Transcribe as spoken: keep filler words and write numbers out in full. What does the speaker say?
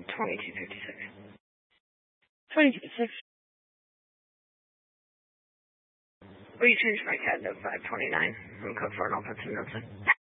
twenty-two fifty-six. twenty-two fifty-six. Will you change my C A D to five twenty-nine from code four and I'll put some notes in?